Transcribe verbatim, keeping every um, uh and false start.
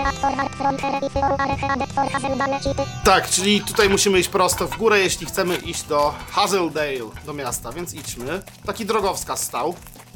Tak, czyli tutaj musimy iść prosto w górę, jeśli chcemy iść do Hazeldale, do miasta, więc idźmy. Taki drogowskaz stał.